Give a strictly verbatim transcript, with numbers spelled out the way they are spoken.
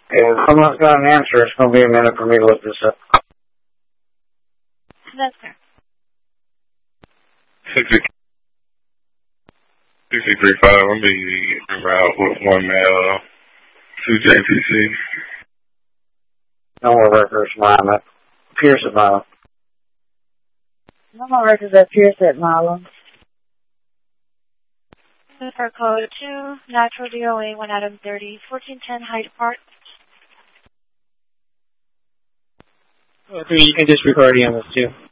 If someone's got an answer, it's going to be a minute for me to look this up. That's fair. sixty-three five, I'm being route with one male, two J T C. No more records, Mama. Pierce at Milo. No more records at Pierce at Milo. For code two, Natural D O A, one Adam thirty, fourteen ten Hyde Park. Oh, three, you can disregard the on this too.